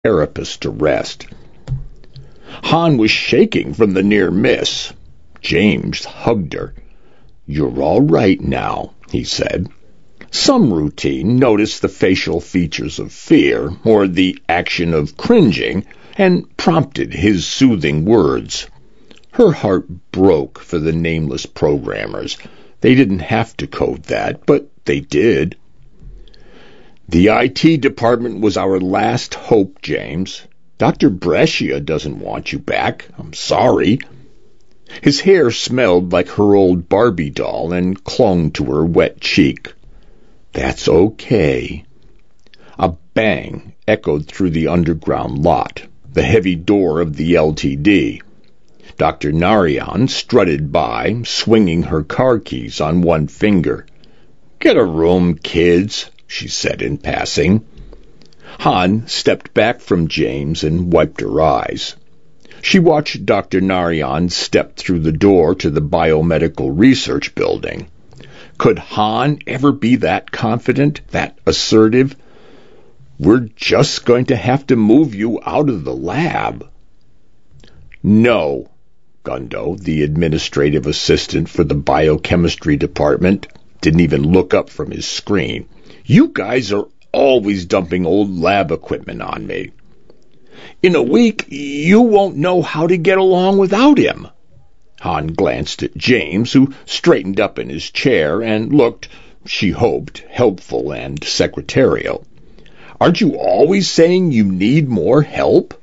therapist to rest. Han was shaking from the near miss. James hugged her. "You're all right now," he said. Some routine noticed the facial features of fear or the action of cringing and prompted his soothing words. Her heart broke for the nameless programmers. They didn't have to code that, but they did. "The IT department was our last hope, James. Dr. Brescia doesn't want you back. I'm sorry." His hair smelled like her old Barbie doll and clung to her wet cheek. "That's okay." A bang echoed through the underground lot, the heavy door of the LTD. Dr. Narayan strutted by, swinging her car keys on one finger. "Get a room, kids," she said in passing. Han stepped back from James and wiped her eyes. She watched Dr. Narayan step through the door to the biomedical research building. Could Han ever be that confident, that assertive? "We're just going to have to move you out of the lab." "No," Gundo, the administrative assistant for the biochemistry department, didn't even look up from his screen. "You guys are always dumping old lab equipment on me. In a week, you won't know how to get along without him." Han glanced at James, who straightened up in his chair and looked, she hoped, helpful and secretarial. "Aren't you always saying you need more help?"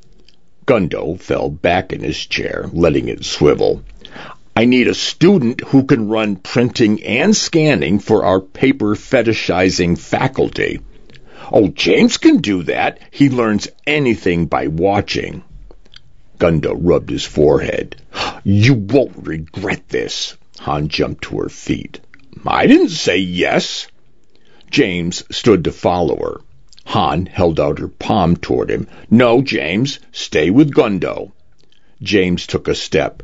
Gundo fell back in his chair, letting it swivel. "I need a student who can run printing and scanning for our paper-fetishizing faculty." "Oh, James can do that. He learns anything by watching." Gundo rubbed his forehead. "You won't regret this." Han jumped to her feet. "I didn't say yes." James stood to follow her. Han held out her palm toward him. "No, James, stay with Gundo." James took a step.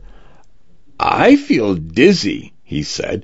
"I feel dizzy," he said.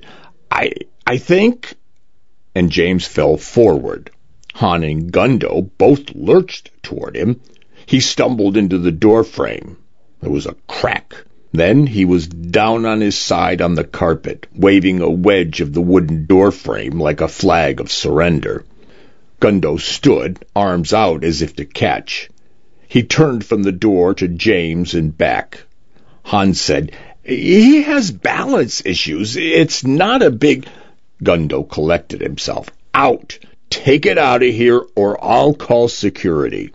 I think..." And James fell forward. Han and Gundo both lurched toward him. He stumbled into the doorframe. There was a crack. Then he was down on his side on the carpet, waving a wedge of the wooden doorframe like a flag of surrender. Gundo stood, arms out as if to catch. He turned from the door to James and back. Han said, "He has balance issues. It's not a big..." Gundo collected himself. "Out! Take it out of here, or I'll call security."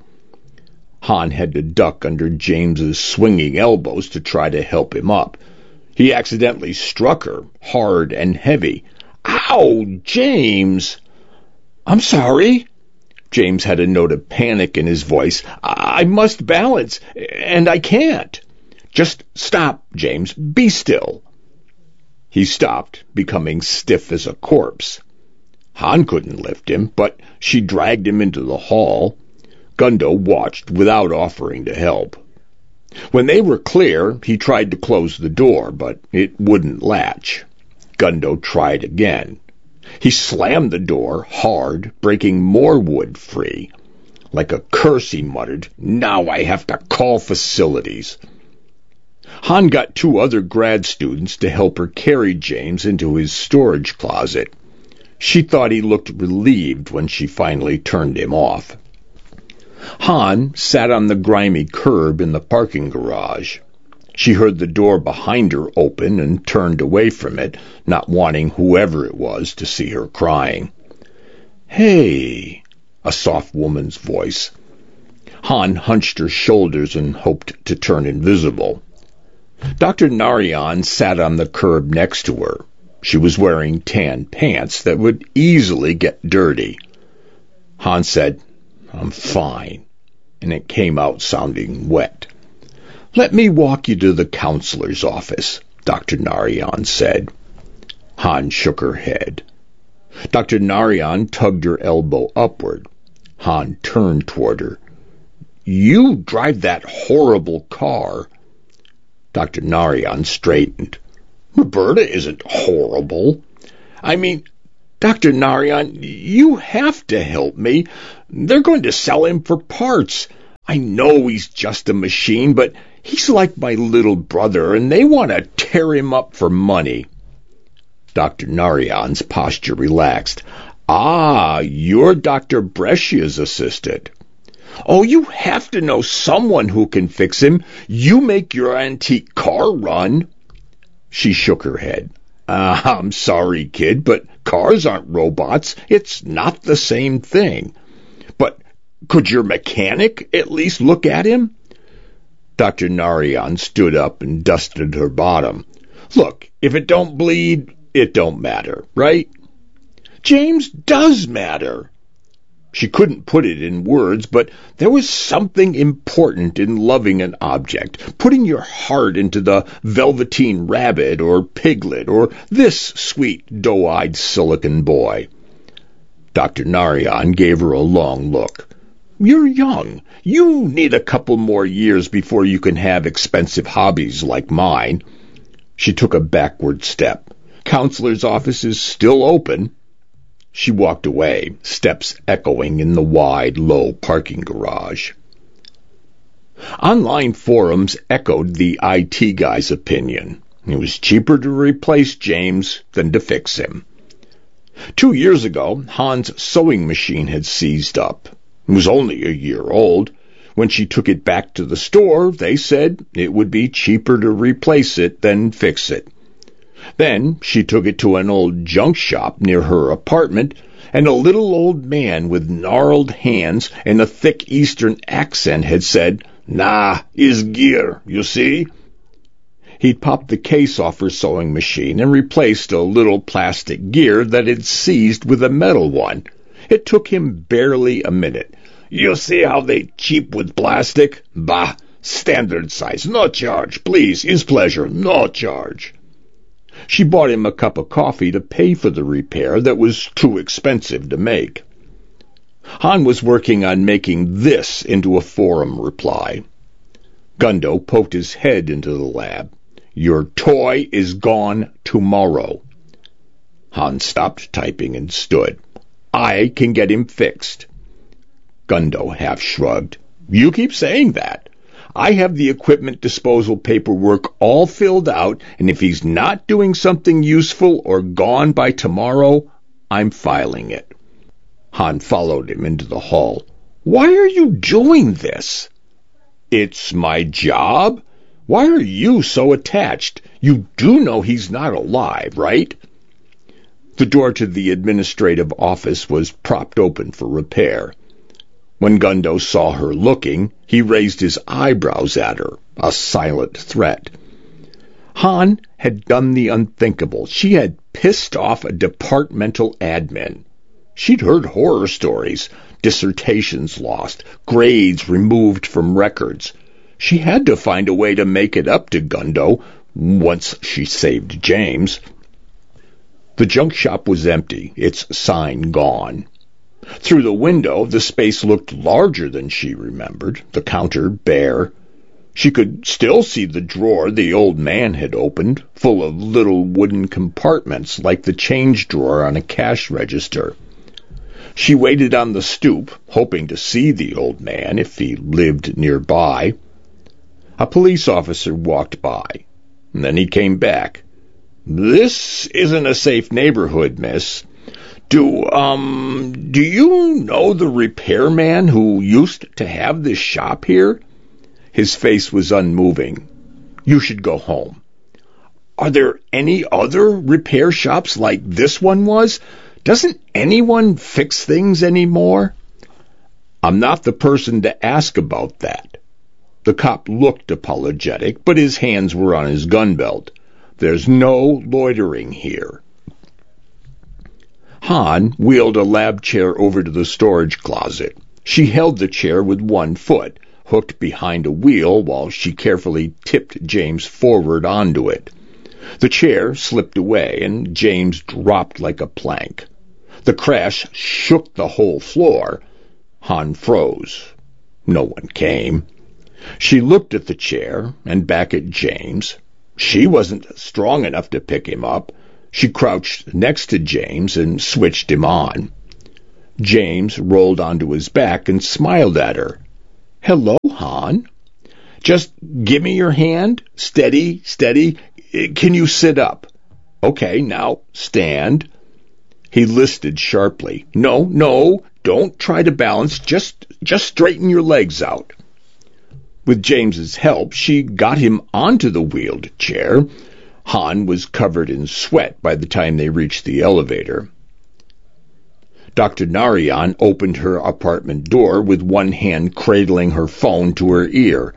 Han had to duck under James's swinging elbows to try to help him up. He accidentally struck her, hard and heavy. "Ow, James!" "I'm sorry." James had a note of panic in his voice. I must balance, and I can't." "Just stop, James. Be still." He stopped, becoming stiff as a corpse. Han couldn't lift him, but she dragged him into the hall. Gundo watched without offering to help. When they were clear, he tried to close the door, but it wouldn't latch. Gundo tried again. He slammed the door hard, breaking more wood free. Like a curse, he muttered, "Now I have to call facilities." Han got 2 other grad students to help her carry James into his storage closet. She thought he looked relieved when she finally turned him off. Han sat on the grimy curb in the parking garage. She heard the door behind her open and turned away from it, not wanting whoever it was to see her crying. "Hey," a soft woman's voice. Han hunched her shoulders and hoped to turn invisible. Dr. Narayan sat on the curb next to her. She was wearing tan pants that would easily get dirty. Han said, "I'm fine," and it came out sounding wet. "Let me walk you to the counselor's office," Dr. Narayan said. Han shook her head. Dr. Narayan tugged her elbow upward. Han turned toward her. "You drive that horrible car." Dr. Narayan straightened. "Roberta isn't horrible. I mean, Dr. Narayan, you have to help me. They're going to sell him for parts. I know he's just a machine, but he's like my little brother, and they want to tear him up for money. Dr. Narayan's posture relaxed. Ah, you're Dr. Brescia's assistant. Oh, you have to know someone who can fix him. You make your antique car run. She shook her head. I'm sorry, kid, but cars aren't robots. It's not the same thing. But could your mechanic at least look at him? Dr. Narayan stood up and dusted her bottom. Look, if it don't bleed, it don't matter, right? James does matter. She couldn't put it in words, but there was something important in loving an object, putting your heart into the velveteen rabbit or piglet or this sweet doe-eyed silicon boy. Dr. Narayan gave her a long look. You're young. You need a couple more years before you can have expensive hobbies like mine. She took a backward step. Counselor's office is still open. She walked away, steps echoing in the wide, low parking garage. Online forums echoed the IT guy's opinion. It was cheaper to replace James than to fix him. 2 years ago, Han's sewing machine had seized up. It was only a year old. When she took it back to the store, they said it would be cheaper to replace it than fix it. Then she took it to an old junk shop near her apartment, and a little old man with gnarled hands and a thick Eastern accent had said, Nah, is gear, you see? He'd popped the case off her sewing machine and replaced a little plastic gear that had seized with a metal one. It took him barely a minute. You see how they cheap with plastic? Bah, standard size, no charge, please, his pleasure, no charge. She bought him a cup of coffee to pay for the repair that was too expensive to make. Han was working on making this into a forum reply. Gundo poked his head into the lab. Your toy is gone tomorrow. Han stopped typing and stood. I can get him fixed. Gundo half shrugged. You keep saying that. I have the equipment disposal paperwork all filled out, and if he's not doing something useful or gone by tomorrow, I'm filing it. Han followed him into the hall. Why are you doing this? It's my job. Why are you so attached? You do know he's not alive, right? The door to the administrative office was propped open for repair. When Gundo saw her looking, he raised his eyebrows at her, a silent threat. Han had done the unthinkable. She had pissed off a departmental admin. She'd heard horror stories, dissertations lost, grades removed from records. She had to find a way to make it up to Gundo once she saved James. The junk shop was empty, its sign gone. Through the window, the space looked larger than she remembered, the counter bare. She could still see the drawer the old man had opened, full of little wooden compartments like the change drawer on a cash register. She waited on the stoop, hoping to see the old man if he lived nearby. A police officer walked by, and then he came back. This isn't a safe neighborhood, miss. Do you know the repairman who used to have this shop here? His face was unmoving. You should go home. Are there any other repair shops like this one was? Doesn't anyone fix things anymore? I'm not the person to ask about that. The cop looked apologetic, but his hands were on his gun belt. There's no loitering here. Han wheeled a lab chair over to the storage closet. She held the chair with one foot, hooked behind a wheel, while she carefully tipped James forward onto it. The chair slipped away, and James dropped like a plank. The crash shook the whole floor. Han froze. No one came. She looked at the chair and back at James. She wasn't strong enough to pick him up. She crouched next to James and switched him on. James rolled onto his back and smiled at her. Hello, Han. Just give me your hand. Steady, steady. Can you sit up? Okay, now stand. He listed sharply. No, don't try to balance. Just straighten your legs out. With James's help, she got him onto the wheeled chair. Han was covered in sweat by the time they reached the elevator. Dr. Narayan opened her apartment door with one hand cradling her phone to her ear.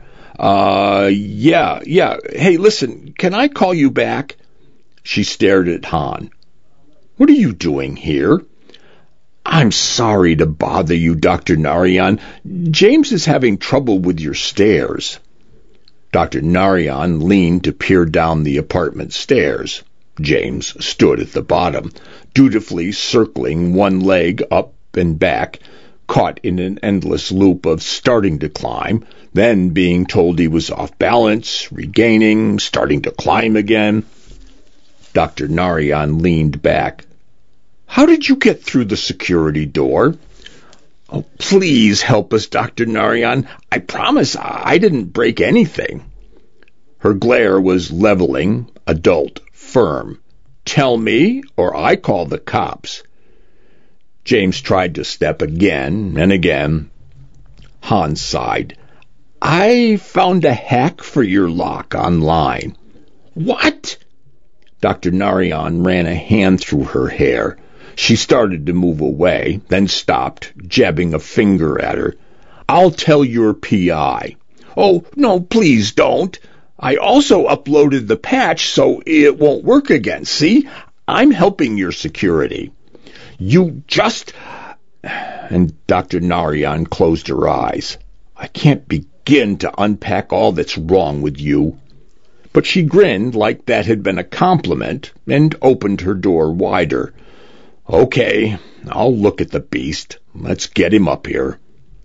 Yeah. Hey, listen, can I call you back? She stared at Han. What are you doing here? I'm sorry to bother you, Dr. Narayan. James is having trouble with your stairs. Dr. Narayan leaned to peer down the apartment stairs. James stood at the bottom, dutifully circling one leg up and back, caught in an endless loop of starting to climb, then being told he was off balance, regaining, starting to climb again. Dr. Narayan leaned back. How did you get through the security door? Oh, please help us, Dr. Narayan. I promise I didn't break anything. Her glare was leveling, adult, firm. Tell me, or I call the cops. James tried to step again and again. Han sighed. I found a hack for your lock online. What? Dr. Narayan ran a hand through her hair. She started to move away, then stopped, jabbing a finger at her. I'll tell your PI. Oh, no, please don't. I also uploaded the patch so it won't work again. See? I'm helping your security. You just... And Dr. Narayan closed her eyes. I can't begin to unpack all that's wrong with you. But she grinned like that had been a compliment and opened her door wider. Okay, I'll look at the beast. Let's get him up here.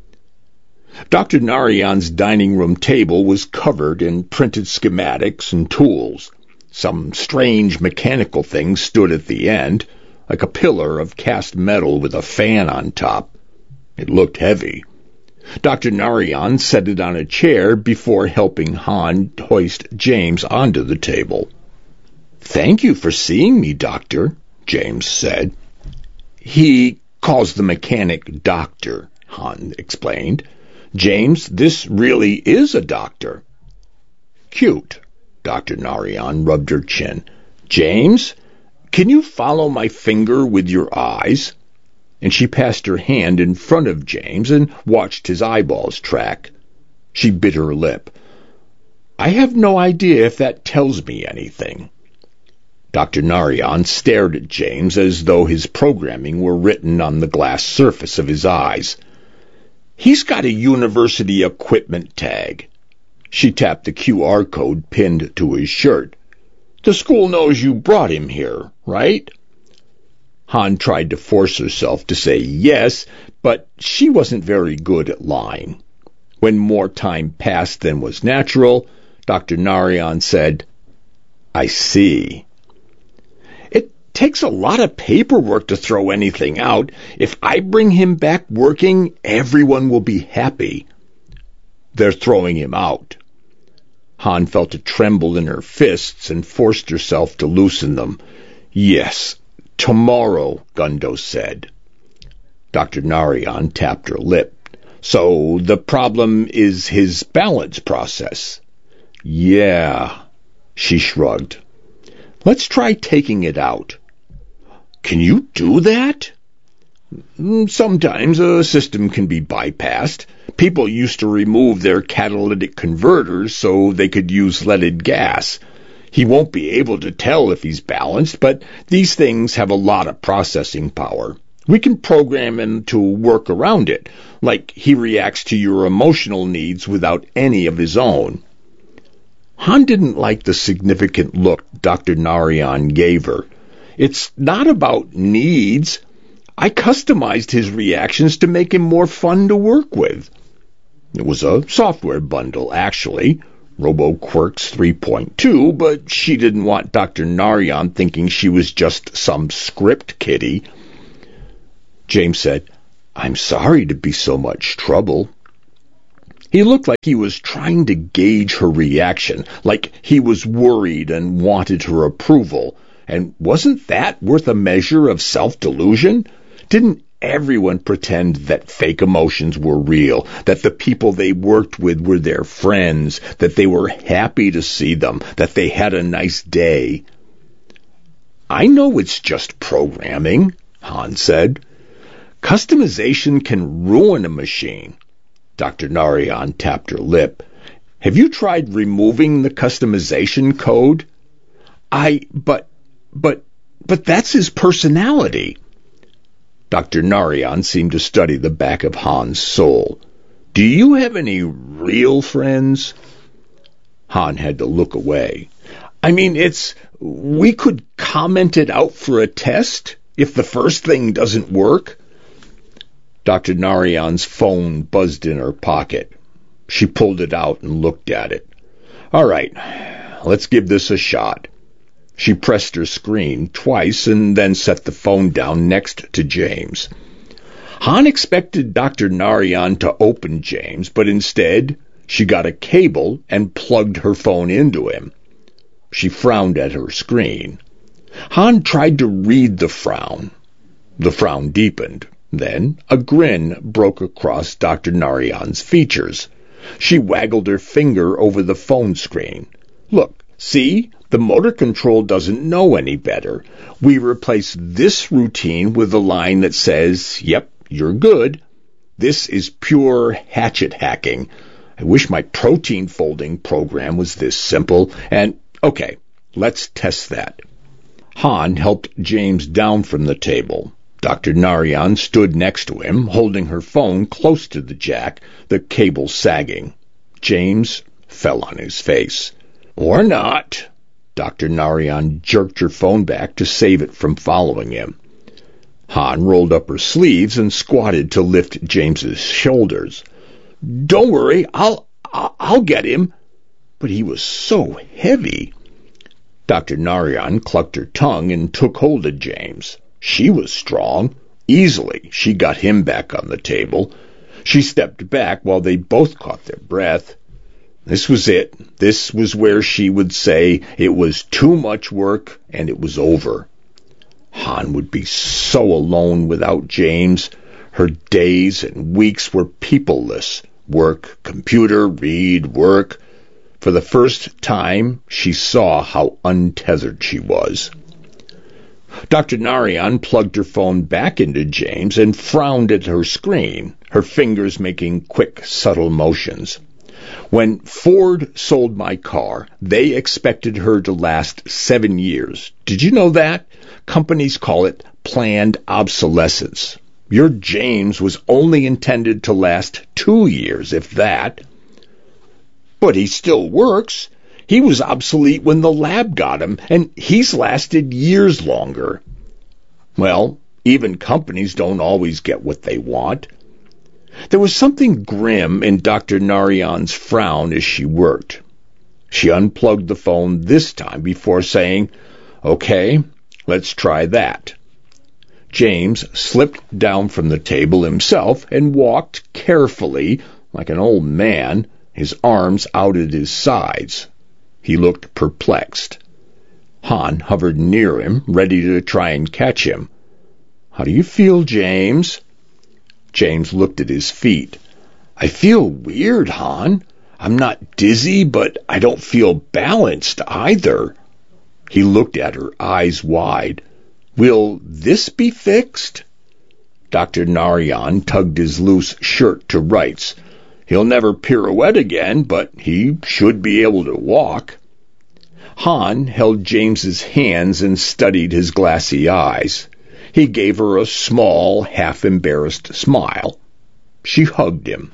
Dr. Narayan's dining room table was covered in printed schematics and tools. Some strange mechanical thing stood at the end, like a pillar of cast metal with a fan on top. It looked heavy. Dr. Narayan set it on a chair before helping Han hoist James onto the table. Thank you for seeing me, Doctor, James said. He calls the mechanic Doctor, Han explained. James, this really is a doctor. Cute. Dr. Narayan rubbed her chin. James, can you follow my finger with your eyes? And she passed her hand in front of James and watched his eyeballs track. She bit her lip. I have no idea if that tells me anything. Dr. Narayan stared at James as though his programming were written on the glass surface of his eyes. He's got a university equipment tag. She tapped the QR code pinned to his shirt. The school knows you brought him here, right? Han tried to force herself to say yes, but she wasn't very good at lying. When more time passed than was natural, Dr. Narayan said, I see. It takes a lot of paperwork to throw anything out. If I bring him back working, everyone will be happy. They're throwing him out. Han felt a tremble in her fists and forced herself to loosen them. Yes, tomorrow, Gundo said. Dr. Narayan tapped her lip. So the problem is his balance process. Yeah, she shrugged. Let's try taking it out. Can you do that? Sometimes a system can be bypassed. People used to remove their catalytic converters so they could use leaded gas. He won't be able to tell if he's balanced, but these things have a lot of processing power. We can program him to work around it, like he reacts to your emotional needs without any of his own. Han didn't like the significant look Dr. Narayan gave her. It's not about needs. I customized his reactions to make him more fun to work with. It was a software bundle, actually, RoboQuirks 3.2, but she didn't want Dr. Narayan thinking she was just some script kiddie. James said, I'm sorry to be so much trouble. He looked like he was trying to gauge her reaction, like he was worried and wanted her approval. And wasn't that worth a measure of self-delusion? Didn't everyone pretend that fake emotions were real, that the people they worked with were their friends, that they were happy to see them, that they had a nice day? I know it's just programming, Han said. Customization can ruin a machine. Dr. Narayan tapped her lip. Have you tried removing the customization code? But that's his personality. Dr. Narayan seemed to study the back of Han's soul. Do you have any real friends? Han had to look away. I mean, we could comment it out for a test if the first thing doesn't work. Dr. Narayan's phone buzzed in her pocket. She pulled it out and looked at it. All right, let's give this a shot. She pressed her screen twice and then set the phone down next to James. Han expected Dr. Narayan to open James, but instead she got a cable and plugged her phone into him. She frowned at her screen. Han tried to read the frown. The frown deepened. Then a grin broke across Dr. Narayan's features. She waggled her finger over the phone screen. Look, see? The motor control doesn't know any better. We replace this routine with a line that says, yep, you're good. This is pure hatchet hacking. I wish my protein folding program was this simple. And, okay, let's test that. Han helped James down from the table. Dr. Narayan stood next to him, holding her phone close to the jack, the cable sagging. James fell on his face. Or not. Dr. Narayan jerked her phone back to save it from following him. Han rolled up her sleeves and squatted to lift James's shoulders. Don't worry, I'll get him. But he was so heavy. Dr. Narayan clucked her tongue and took hold of James. She was strong. Easily, she got him back on the table. She stepped back while they both caught their breath. This was it. This was where she would say it was too much work and it was over. Han would be so alone without James. Her days and weeks were peopleless. Work, computer, read, work. For the first time, she saw how untethered she was. Dr. Narayan plugged her phone back into James and frowned at her screen, her fingers making quick, subtle motions. When Ford sold my car, they expected her to last 7 years. Did you know that? Companies call it planned obsolescence. Your James was only intended to last 2 years, if that. But he still works. He was obsolete when the lab got him, and he's lasted years longer. Well, even companies don't always get what they want. There was something grim in Dr. Narayan's frown as she worked. She unplugged the phone this time before saying, "Okay, let's try that." James slipped down from the table himself and walked carefully, like an old man, his arms out at his sides. He looked perplexed. Han hovered near him, ready to try and catch him. "How do you feel, James?" James looked at his feet. "I feel weird, Han. I'm not dizzy, but I don't feel balanced either." He looked at her, eyes wide. "Will this be fixed?" Dr. Narayan tugged his loose shirt to rights. "He'll never pirouette again, but he should be able to walk." Han held James's hands and studied his glassy eyes. He gave her a small, half-embarrassed smile. She hugged him.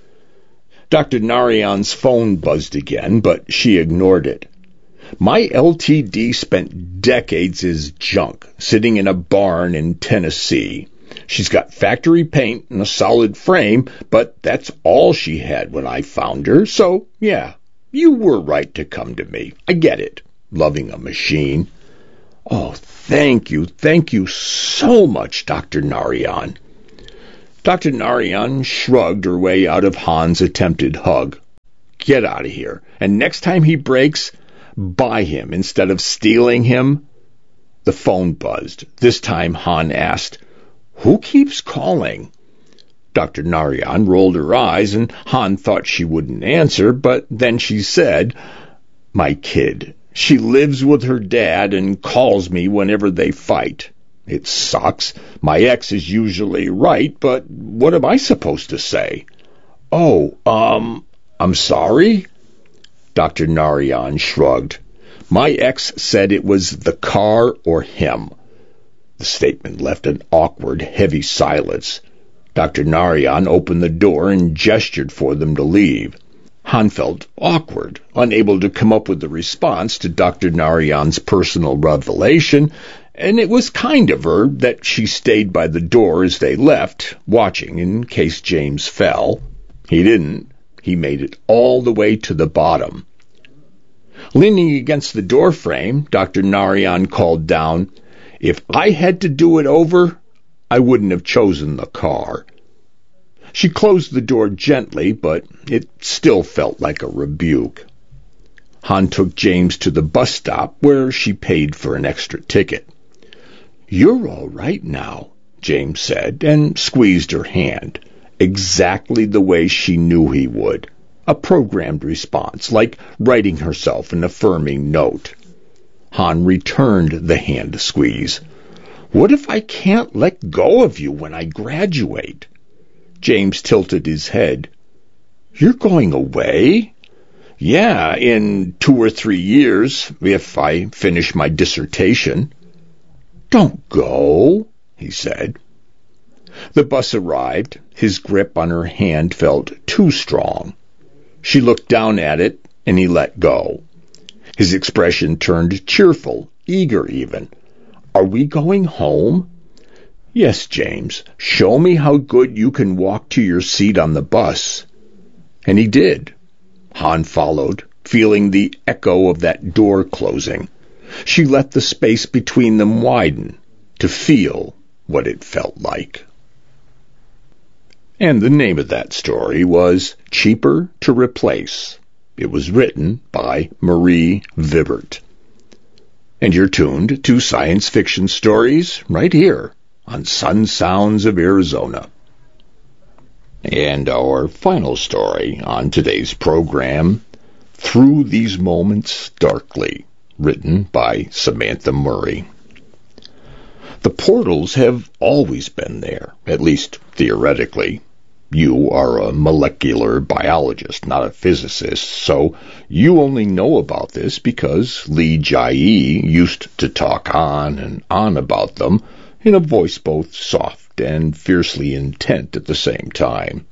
Dr. Narayan's phone buzzed again, but she ignored it. "My LTD spent decades as junk, sitting in a barn in Tennessee. She's got factory paint and a solid frame, but that's all she had when I found her, so, yeah, you were right to come to me. I get it, loving a machine." "Oh, thank you so much, Dr. Narayan." Dr. Narayan shrugged her way out of Han's attempted hug. Get out of here, and next time he breaks, buy him instead of stealing him. The phone buzzed. This time Han asked, Who keeps calling? Dr. Narayan rolled her eyes, and Han thought she wouldn't answer, but then she said, My kid. She lives with her dad and calls me whenever they fight. It sucks. My ex is usually right, but what am I supposed to say? Oh, I'm sorry? Dr. Narayan shrugged. My ex said it was the car or him. The statement left an awkward, heavy silence. Dr. Narayan opened the door and gestured for them to leave. Han felt awkward, unable to come up with a response to Dr. Narayan's personal revelation, and it was kind of her that she stayed by the door as they left, watching in case James fell. He didn't. He made it all the way to the bottom. Leaning against the doorframe, Dr. Narayan called down, If I had to do it over, I wouldn't have chosen the car. She closed the door gently, but it still felt like a rebuke. Han took James to the bus stop, where she paid for an extra ticket. You're all right now, James said, and squeezed her hand, exactly the way she knew he would. A programmed response, like writing herself an affirming note. Han returned the hand squeeze. What if I can't let go of you when I graduate? James tilted his head. You're going away? Yeah, in 2 or 3 years, if I finish my dissertation. Don't go, he said. The bus arrived. His grip on her hand felt too strong. She looked down at it, and he let go. His expression turned cheerful, eager even. Are we going home? Yes, James. Show me how good you can walk to your seat on the bus. And he did. Han followed, feeling the echo of that door closing. She let the space between them widen to feel what it felt like. And the name of that story was Cheaper to Replace. It was written by Marie Vibert. And you're tuned to Science Fiction Stories right here on Sun Sounds of Arizona. And our final story on today's program, Through These Moments Darkly, written by Samantha Murray. The portals have always been there, at least theoretically. You are a molecular biologist, not a physicist, so you only know about this because Li Jiayi used to talk on and on about them in a voice both soft and fiercely intent at the same time.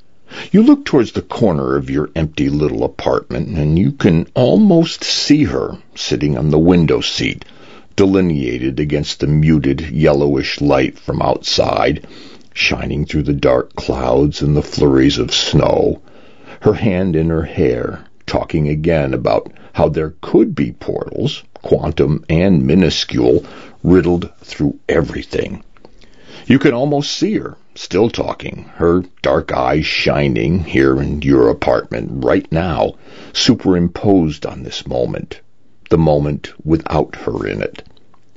You look towards the corner of your empty little apartment, and you can almost see her sitting on the window seat, delineated against the muted yellowish light from outside, shining through the dark clouds and the flurries of snow, her hand in her hair, talking again about how there could be portals, quantum and minuscule, riddled through everything. You can almost see her, still talking, her dark eyes shining here in your apartment right now, superimposed on this moment, the moment without her in it.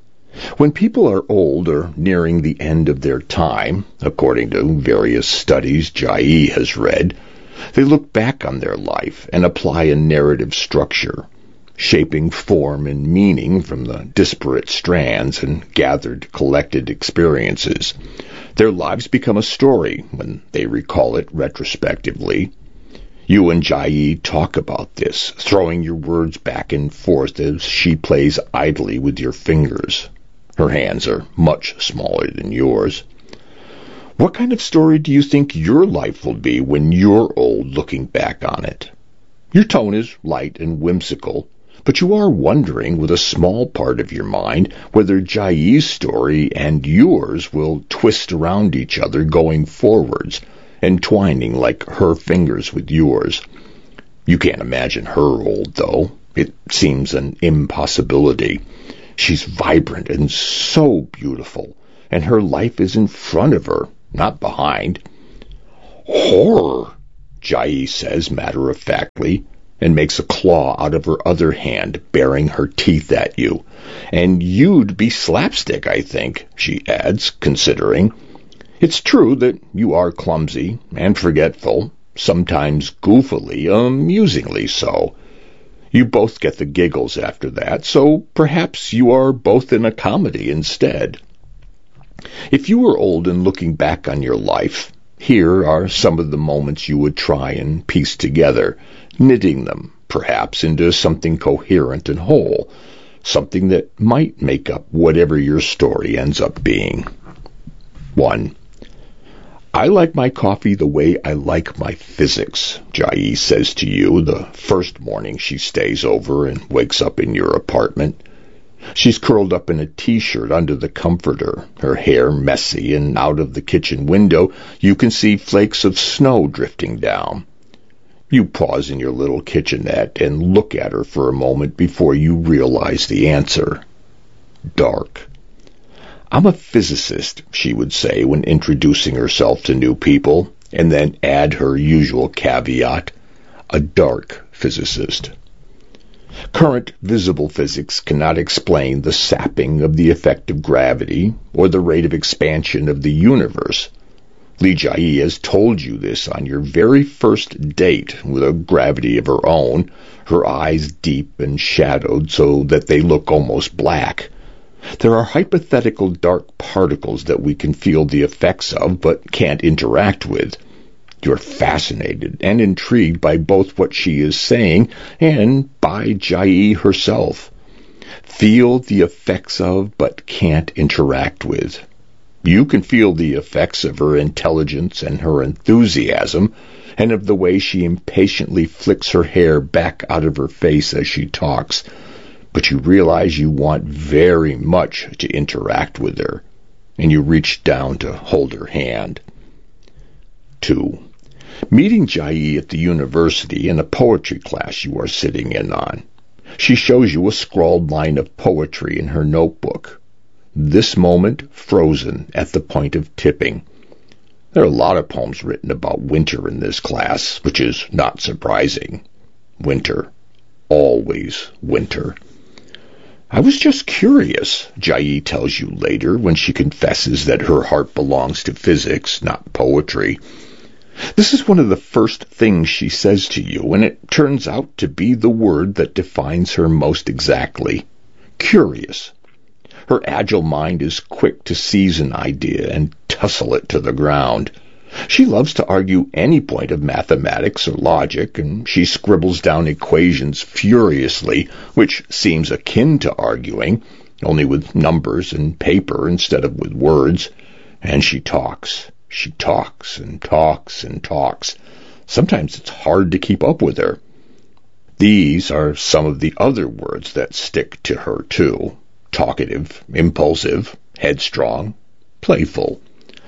When people are old or nearing the end of their time, according to various studies Jiayi has read, they look back on their life and apply a narrative structure, shaping form and meaning from the disparate strands and gathered, collected experiences. Their lives become a story when they recall it retrospectively. You and Jiayi talk about this, throwing your words back and forth as she plays idly with your fingers. Her hands are much smaller than yours. What kind of story do you think your life will be when you're old looking back on it? Your tone is light and whimsical, but you are wondering with a small part of your mind whether Jiayi's story and yours will twist around each other going forwards, entwining like her fingers with yours. You can't imagine her old, though. It seems an impossibility. She's vibrant and so beautiful, and her life is in front of her, not behind. Horror, Jai says matter-of-factly, and makes a claw out of her other hand, baring her teeth at you. And you'd be slapstick, I think, she adds, considering. It's true that you are clumsy and forgetful, sometimes goofily, amusingly so. You both get the giggles after that, so perhaps you are both in a comedy instead. If you were old and looking back on your life, here are some of the moments you would try and piece together, knitting them, perhaps, into something coherent and whole, something that might make up whatever your story ends up being. 1. I like my coffee the way I like my physics, Jai says to you the first morning she stays over and wakes up in your apartment. She's curled up in a t-shirt under the comforter, her hair messy, and out of the kitchen window you can see flakes of snow drifting down. You pause in your little kitchenette and look at her for a moment before you realize the answer. Dark. I'm a physicist, she would say when introducing herself to new people, and then add her usual caveat, a dark physicist. Current visible physics cannot explain the sapping of the effect of gravity or the rate of expansion of the universe. Li Jai has told you this on your very first date with a gravity of her own, her eyes deep and shadowed so that they look almost black. There are hypothetical dark particles that we can feel the effects of but can't interact with. You're fascinated and intrigued by both what she is saying and by Jai herself. Feel the effects of but can't interact with. You can feel the effects of her intelligence and her enthusiasm, and of the way she impatiently flicks her hair back out of her face as she talks. But you realize you want very much to interact with her, and you reach down to hold her hand. 2. Meeting Jai at the university in a poetry class you are sitting in on. She shows you a scrawled line of poetry in her notebook. This moment frozen at the point of tipping. There are a lot of poems written about winter in this class, which is not surprising. Winter. Always winter. I was just curious, Jai tells you later when she confesses that her heart belongs to physics, not poetry. This is one of the first things she says to you, and it turns out to be the word that defines her most exactly. Curious. Her agile mind is quick to seize an idea and tussle it to the ground. She loves to argue any point of mathematics or logic, and she scribbles down equations furiously, which seems akin to arguing, only with numbers and paper instead of with words. And she talks. She talks and talks and talks. Sometimes it's hard to keep up with her. These are some of the other words that stick to her, too. Talkative, impulsive, headstrong, playful.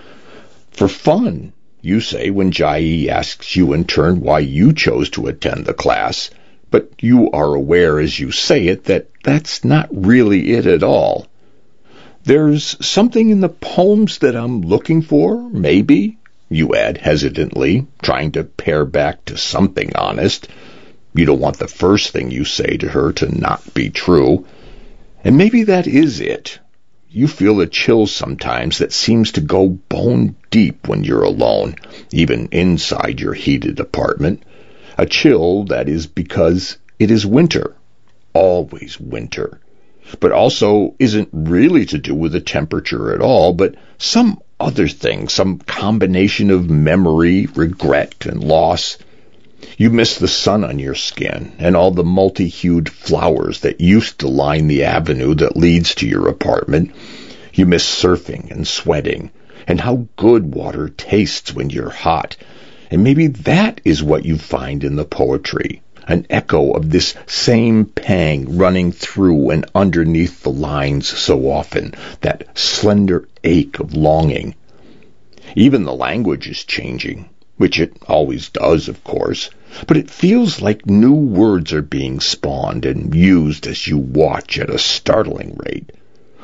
For fun, you say when Jai asks you in turn why you chose to attend the class, but you are aware as you say it that that's not really it at all. There's something in the poems that I'm looking for, maybe, you add hesitantly, trying to pare back to something honest. You don't want the first thing you say to her to not be true. And maybe that is it. You feel a chill sometimes that seems to go bone deep when you're alone, even inside your heated apartment. A chill that is because it is winter. Always winter. But also isn't really to do with the temperature at all, but some other thing, some combination of memory, regret, and loss. You miss the sun on your skin and all the multi-hued flowers that used to line the avenue that leads to your apartment. You miss surfing and sweating and how good water tastes when you're hot. And maybe that is what you find in the poetry, an echo of this same pang running through and underneath the lines so often, that slender ache of longing. Even the language is changing, which it always does, of course, but it feels like new words are being spawned and used as you watch at a startling rate.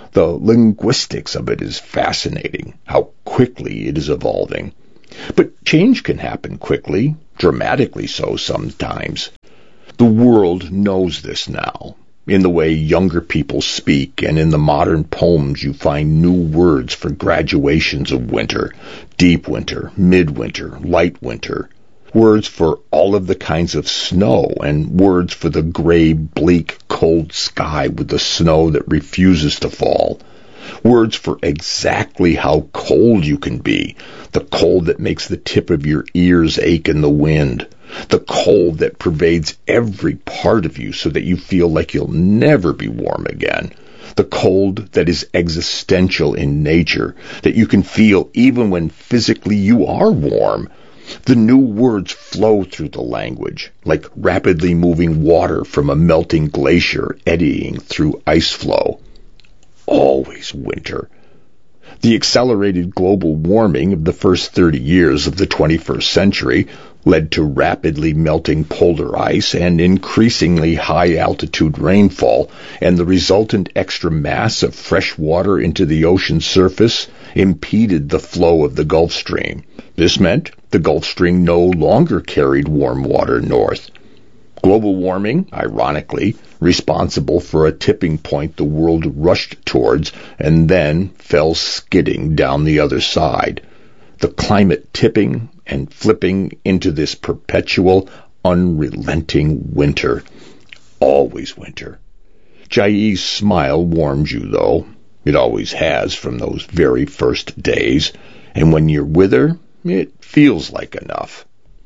The linguistics of it is fascinating, how quickly it is evolving. But change can happen quickly, dramatically so sometimes. The world knows this now, in the way younger people speak, and in the modern poems you find new words for graduations of winter, deep winter, midwinter, light winter, words for all of the kinds of snow, and words for the gray, bleak, cold sky with the snow that refuses to fall. Words for exactly how cold you can be, the cold that makes the tip of your ears ache in the wind, the cold that pervades every part of you so that you feel like you'll never be warm again, the cold that is existential in nature, that you can feel even when physically you are warm. The new words flow through the language, like rapidly moving water from a melting glacier eddying through ice flow. Always winter. The accelerated global warming of the first 30 years of the 21st century led to rapidly melting polar ice and increasingly high-altitude rainfall, and the resultant extra mass of fresh water into the ocean surface impeded the flow of the Gulf Stream. This meant the Gulf Stream no longer carried warm water north. Global warming, ironically, responsible for a tipping point the world rushed towards and then fell skidding down the other side. The climate tipping and flipping into this perpetual, unrelenting winter. Always winter. Jai's smile warms you, though. It always has from those very first days. And when you're with her, it feels like enough.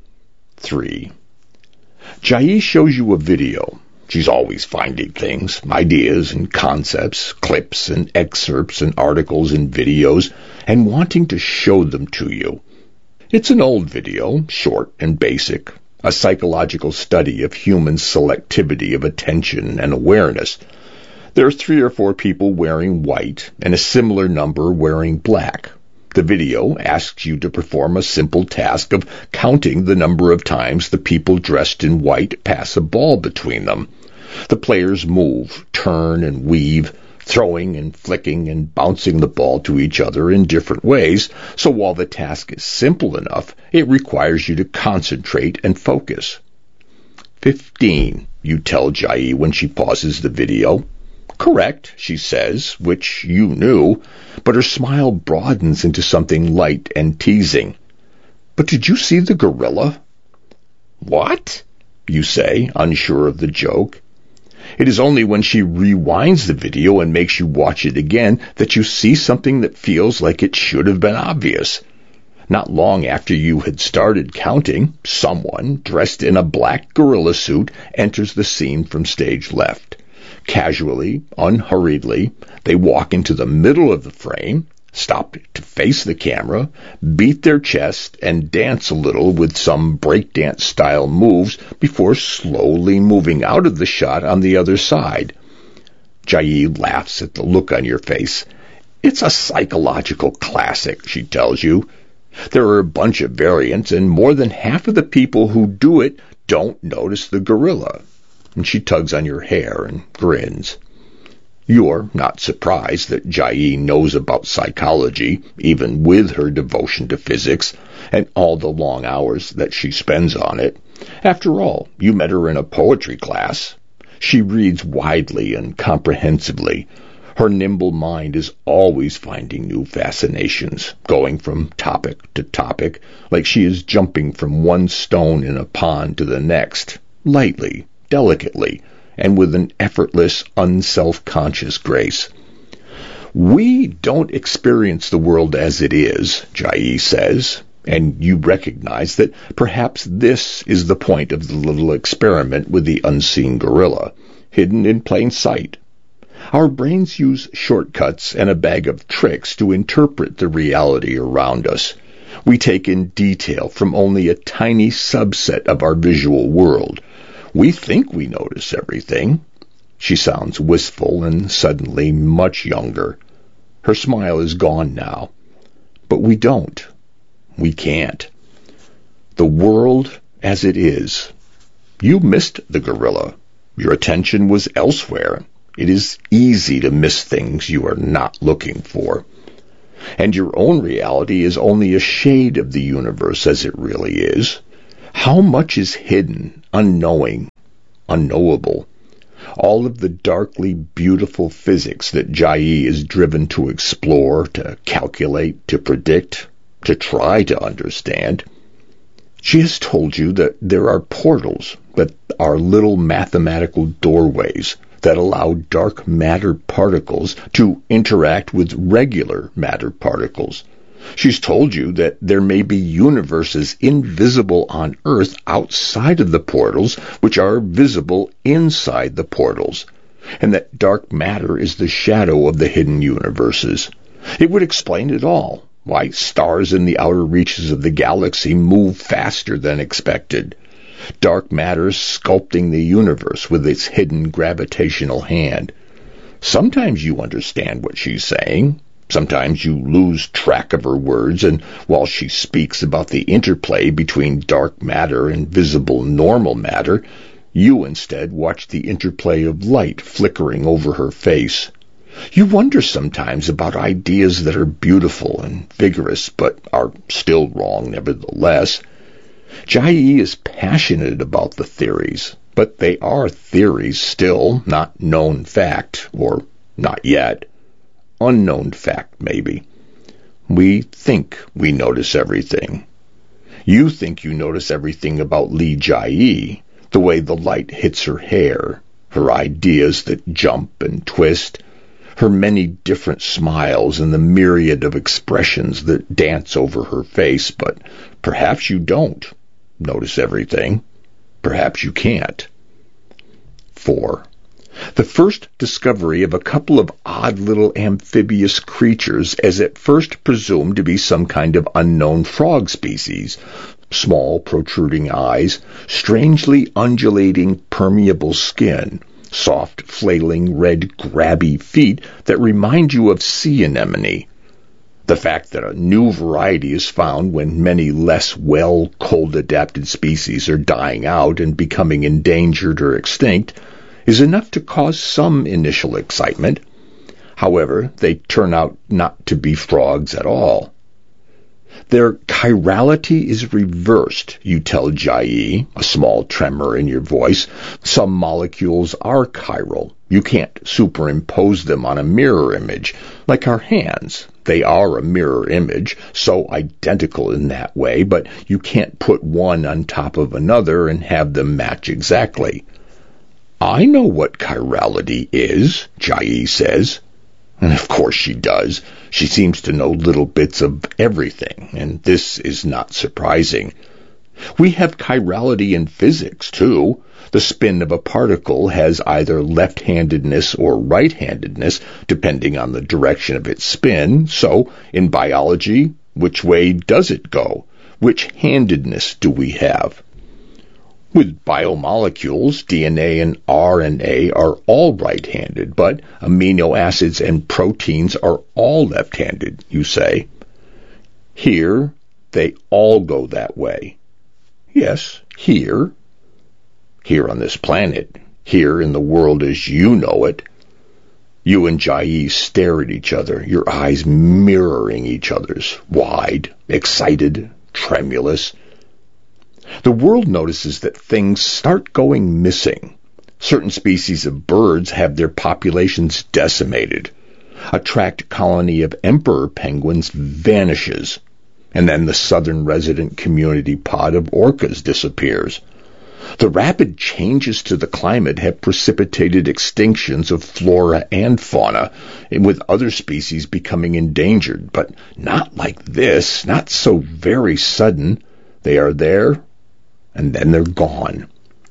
3. Jai shows you a video. She's always finding things, ideas and concepts, clips and excerpts and articles and videos, and wanting to show them to you. It's an old video, short and basic, a psychological study of human selectivity of attention and awareness. There are 3 or 4 people wearing white and a similar number wearing black. The video asks you to perform a simple task of counting the number of times the people dressed in white pass a ball between them. The players move, turn, and weave, throwing and flicking and bouncing the ball to each other in different ways, so while the task is simple enough, it requires you to concentrate and focus. 15, you tell Jai when she pauses the video. Correct, she says, which you knew, but her smile broadens into something light and teasing. But did you see the gorilla? What? You say, unsure of the joke. It is only when she rewinds the video and makes you watch it again that you see something that feels like it should have been obvious. Not long after you had started counting, someone, dressed in a black gorilla suit, enters the scene from stage left. Casually, unhurriedly, they walk into the middle of the frame, stop to face the camera, beat their chest, and dance a little with some breakdance-style moves before slowly moving out of the shot on the other side. Jai laughs at the look on your face. It's a psychological classic, she tells you. There are a bunch of variants, and more than half of the people who do it don't notice the gorilla. And she tugs on your hair and grins. You're not surprised that Jai knows about psychology, even with her devotion to physics, and all the long hours that she spends on it. After all, you met her in a poetry class. She reads widely and comprehensively. Her nimble mind is always finding new fascinations, going from topic to topic, like she is jumping from one stone in a pond to the next, lightly, delicately, and with an effortless, unself-conscious grace. We don't experience the world as it is, Jai says, and you recognize that perhaps this is the point of the little experiment with the unseen gorilla, hidden in plain sight. Our brains use shortcuts and a bag of tricks to interpret the reality around us. We take in detail from only a tiny subset of our visual world. We think we notice everything. She sounds wistful and suddenly much younger. Her smile is gone now. But we don't. We can't. The world as it is. You missed the gorilla. Your attention was elsewhere. It is easy to miss things you are not looking for. And your own reality is only a shade of the universe as it really is. How much is hidden, unknowing, unknowable? All of the darkly beautiful physics that Jai is driven to explore, to calculate, to predict, to try to understand. She has told you that there are portals, that are little mathematical doorways that allow dark matter particles to interact with regular matter particles. She's told you that there may be universes invisible on Earth outside of the portals, which are visible inside the portals, and that dark matter is the shadow of the hidden universes. It would explain it all, why stars in the outer reaches of the galaxy move faster than expected. Dark matter sculpting the universe with its hidden gravitational hand. Sometimes you understand what she's saying. Sometimes you lose track of her words, and while she speaks about the interplay between dark matter and visible normal matter, you instead watch the interplay of light flickering over her face. You wonder sometimes about ideas that are beautiful and vigorous, but are still wrong nevertheless. Jai is passionate about the theories, but they are theories still, not known fact, or not yet. Unknown fact, maybe. We think we notice everything. You think you notice everything about Li Jai, the way the light hits her hair, her ideas that jump and twist, her many different smiles and the myriad of expressions that dance over her face, but perhaps you don't notice everything. Perhaps you can't. 4. The first discovery of a couple of odd little amphibious creatures as at first presumed to be some kind of unknown frog species. Small protruding eyes, strangely undulating permeable skin, soft flailing red grabby feet that remind you of sea anemone. The fact that a new variety is found when many less well cold-adapted species are dying out and becoming endangered or extinct is enough to cause some initial excitement. However, they turn out not to be frogs at all. Their chirality is reversed, you tell Jai, a small tremor in your voice. Some molecules are chiral. You can't superimpose them on a mirror image. Like our hands, they are a mirror image, so identical in that way, but you can't put one on top of another and have them match exactly. I know what chirality is, Jai says. And of course she does. She seems to know little bits of everything, and this is not surprising. We have chirality in physics, too. The spin of a particle has either left-handedness or right-handedness, depending on the direction of its spin. So, in biology, which way does it go? Which handedness do we have? With biomolecules, DNA and RNA are all right-handed, but amino acids and proteins are all left-handed, you say. Here, they all go that way. Yes, here. Here on this planet. Here in the world as you know it. You and Jai stare at each other, your eyes mirroring each other's, wide, excited, tremulous. The world notices that things start going missing. Certain species of birds have their populations decimated. A tracked colony of emperor penguins vanishes, and then the southern resident community pod of orcas disappears. The rapid changes to the climate have precipitated extinctions of flora and fauna, with other species becoming endangered, but not like this, not so very sudden. They are there, and then they're gone.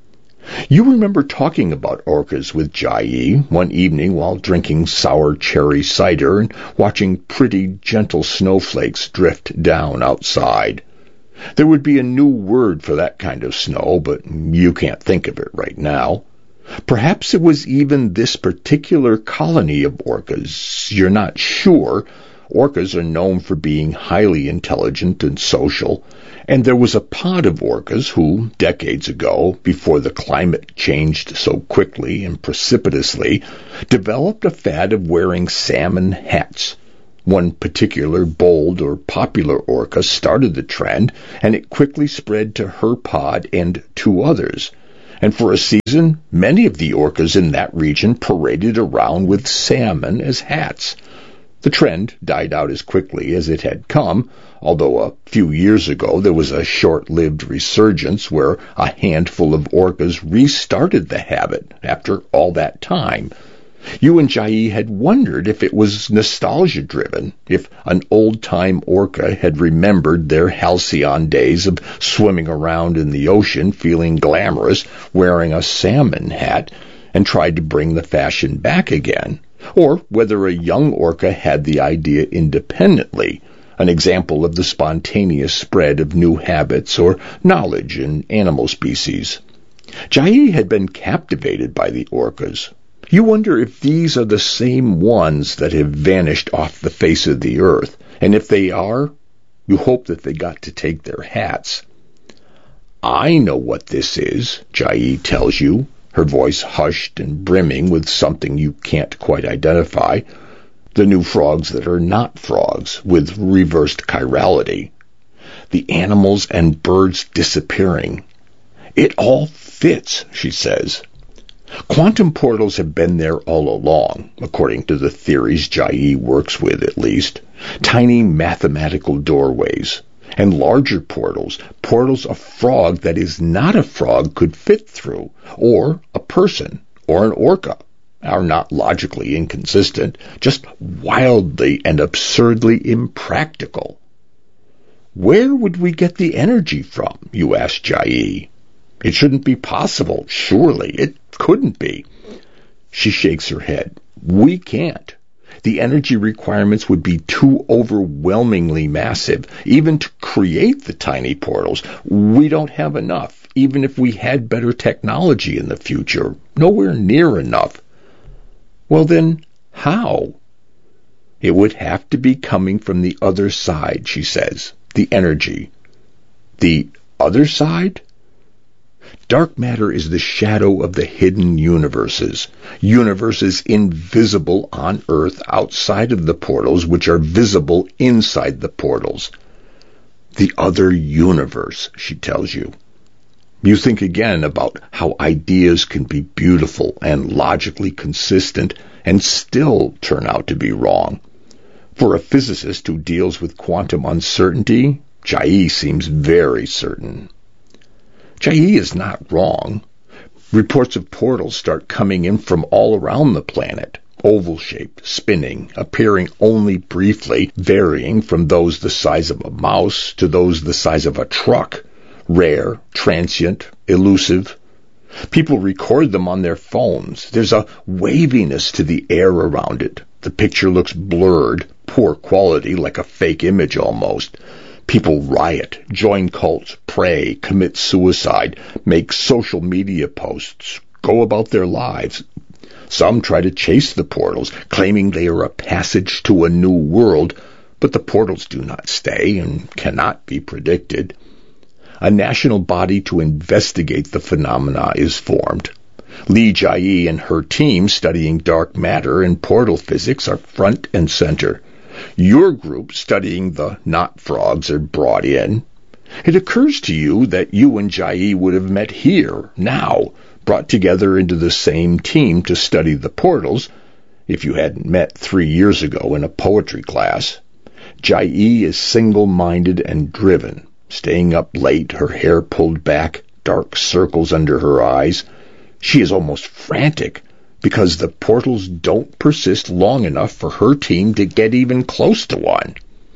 You remember talking about orcas with Jai one evening while drinking sour cherry cider and watching pretty, gentle snowflakes drift down outside. There would be a new word for that kind of snow, but you can't think of it right now. Perhaps it was even this particular colony of orcas. You're not sure. Orcas are known for being highly intelligent and social, And there was a pod of orcas who, decades ago, before the climate changed so quickly and precipitously, developed a fad of wearing salmon hats. One particular bold or popular orca started the trend, and it quickly spread to her pod and 2 others. And for a season, many of the orcas in that region paraded around with salmon as hats. The trend died out as quickly as it had come, although a few years ago there was a short-lived resurgence where a handful of orcas restarted the habit after all that time. Yuan Jia had wondered if it was nostalgia-driven, if an old-time orca had remembered their halcyon days of swimming around in the ocean feeling glamorous, wearing a salmon hat, and tried to bring the fashion back again, or whether a young orca had the idea independently, an example of the spontaneous spread of new habits or knowledge in animal species. Jia had been captivated by the orcas. You wonder if these are the same ones that have vanished off the face of the earth, and if they are, you hope that they got to take their hats. I know what this is, Jia tells you, her voice hushed and brimming with something you can't quite identify. The new frogs that are not frogs, with reversed chirality. The animals and birds disappearing. It all fits, she says. Quantum portals have been there all along, according to the theories Jia works with at least. Tiny mathematical doorways. And larger portals a frog that is not a frog could fit through, or a person, or an orca, are not logically inconsistent, just wildly and absurdly impractical. Where would we get the energy from, you ask Jia. It shouldn't be possible, surely. It couldn't be. She shakes her head. We can't. The energy requirements would be too overwhelmingly massive, even to create the tiny portals. We don't have enough, even if we had better technology in the future. Nowhere near enough. Well then, how? It would have to be coming from the other side, she says. The energy. The other side? Dark matter is the shadow of the hidden universes invisible on Earth outside of the portals, which are visible inside the portals. The other universe, she tells you. You think again about how ideas can be beautiful and logically consistent and still turn out to be wrong. For a physicist who deals with quantum uncertainty, Jia seems very certain. Jia is not wrong. Reports of portals start coming in from all around the planet, oval-shaped, spinning, appearing only briefly, varying from those the size of a mouse to those the size of a truck, rare, transient, elusive. People record them on their phones. There's a waviness to the air around it. The picture looks blurred, poor quality, like a fake image almost. People riot, join cults, pray, commit suicide, make social media posts, go about their lives. Some try to chase the portals, claiming they are a passage to a new world, but the portals do not stay and cannot be predicted. A national body to investigate the phenomena is formed. Li Jia and her team studying dark matter and portal physics are front and center. Your group studying the not frogs are brought in. It occurs to you that you and Jia would have met here, now, brought together into the same team to study the portals, if you hadn't met 3 years ago in a poetry class. Jia is single-minded and driven, staying up late, her hair pulled back, dark circles under her eyes. She is almost frantic, because the portals don't persist long enough for her team to get even close to one.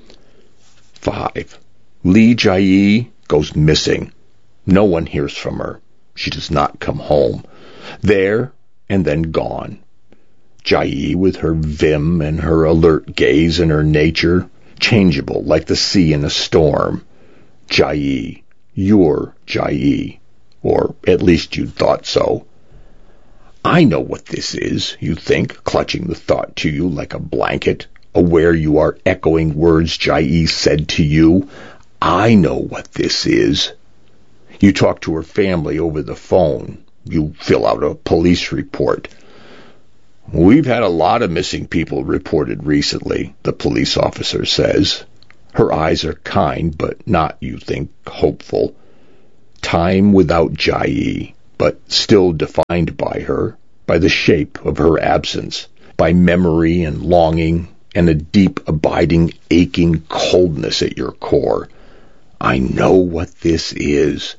5. Li Jia goes missing. No one hears from her. She does not come home. There and then gone. Jia, with her vim and her alert gaze and her nature, changeable like the sea in a storm. Jia, your Jia, or at least you'd thought so. I know what this is, you think, clutching the thought to you like a blanket, aware you are echoing words Jia said to you. I know what this is. You talk to her family over the phone. You fill out a police report. We've had a lot of missing people reported recently, the police officer says. Her eyes are kind, but not, you think, hopeful. Time without Jai, but still defined by her, by the shape of her absence, by memory and longing, and a deep, abiding, aching coldness at your core. I know what this is.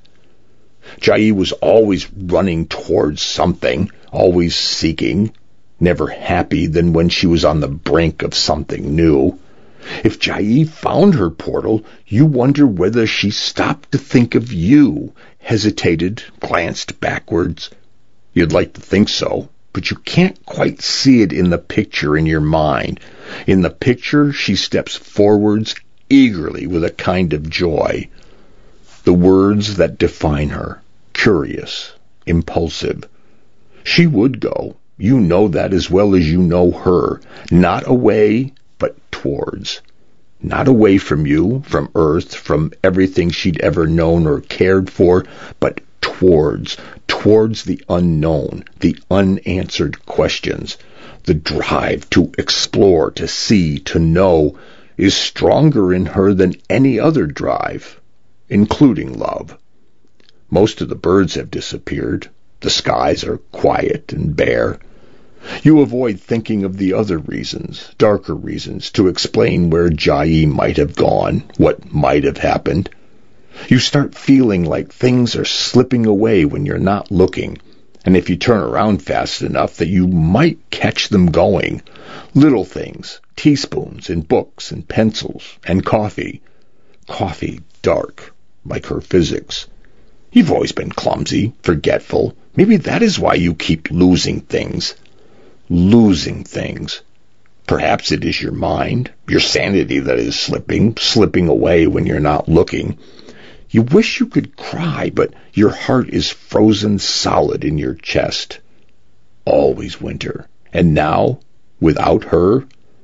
Jai was always running towards something, always seeking, never happy than when she was on the brink of something new. If Jai found her portal, you wonder whether she stopped to think of you, hesitated, glanced backwards. You'd like to think so, but you can't quite see it in the picture in your mind. In the picture, she steps forwards eagerly with a kind of joy. The words that define her, curious, impulsive. She would go. You know that as well as you know her. Not away, but towards. Not away from you, from Earth, from everything she'd ever known or cared for, but towards the unknown, the unanswered questions. The drive to explore, to see, to know is stronger in her than any other drive, including love. Most of the birds have disappeared. The skies are quiet and bare. You avoid thinking of the other reasons, darker reasons, to explain where Jai might have gone, what might have happened. You start feeling like things are slipping away when you're not looking, and if you turn around fast enough that you might catch them going. Little things, teaspoons and books and pencils and coffee. Coffee dark, like her physics. You've always been clumsy, forgetful. Maybe that is why you keep losing things. Losing things. Perhaps it is your mind, your sanity that is slipping away when you're not looking. You wish you could cry, but your heart is frozen solid in your chest. Always winter. And now, without her,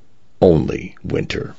only winter.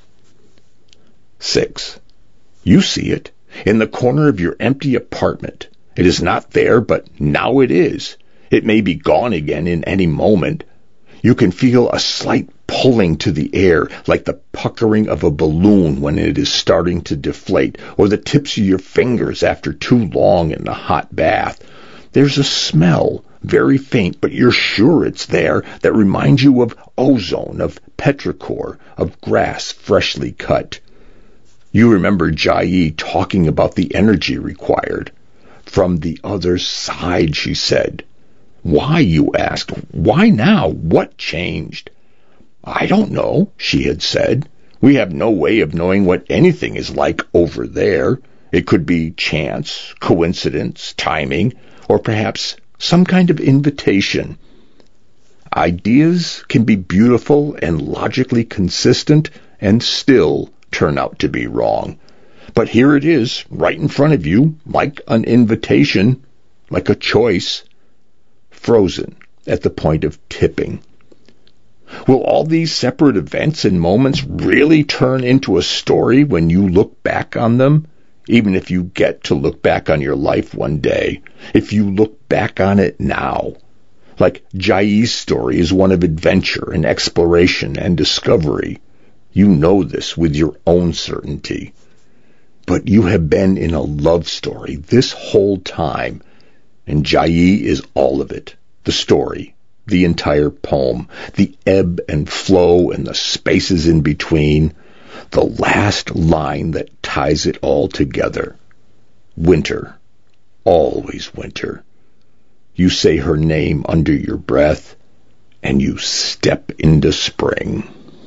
6. You see it. In the corner of your empty apartment. It is not there, but now it is. It may be gone again in any moment. You can feel a slight pulling to the air, like the puckering of a balloon when it is starting to deflate, or the tips of your fingers after too long in a hot bath. There's a smell, very faint, but you're sure it's there, that reminds you of ozone, of petrichor, of grass freshly cut. You remember Jai talking about the energy required. From the other side, she said. Why, you asked? Why now? What changed? I don't know, she had said. We have no way of knowing what anything is like over there. It could be chance, coincidence, timing, or perhaps some kind of invitation. Ideas can be beautiful and logically consistent and still turn out to be wrong. But here it is, right in front of you, like an invitation, like a choice. Frozen at the point of tipping. Will all these separate events and moments really turn into a story when you look back on them? Even if you get to look back on your life one day, if you look back on it now. Like Jai's story is one of adventure and exploration and discovery. You know this with your own certainty. But you have been in a love story this whole time. And Jai is all of it. The story, the entire poem, the ebb and flow and the spaces in between, the last line that ties it all together. Winter, always winter. You say her name under your breath, and you step into spring.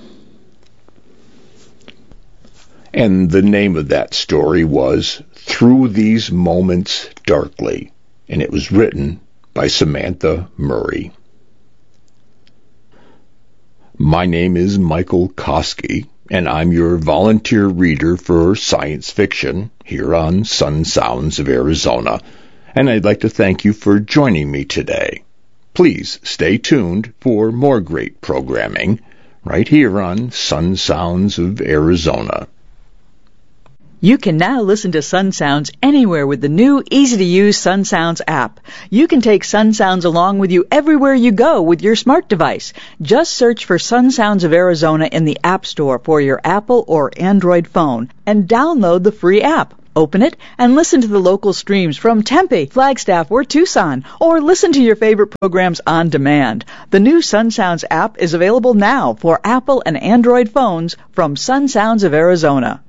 And the name of that story was Through These Moments Darkly, and it was written by Samantha Murray. My name is Michael Koski, and I'm your volunteer reader for science fiction here on Sun Sounds of Arizona, and I'd like to thank you for joining me today. Please stay tuned for more great programming right here on Sun Sounds of Arizona. You can now listen to Sun Sounds anywhere with the new, easy-to-use Sun Sounds app. You can take Sun Sounds along with you everywhere you go with your smart device. Just search for Sun Sounds of Arizona in the App Store for your Apple or Android phone and download the free app. Open it and listen to the local streams from Tempe, Flagstaff, or Tucson, or listen to your favorite programs on demand. The new Sun Sounds app is available now for Apple and Android phones from Sun Sounds of Arizona.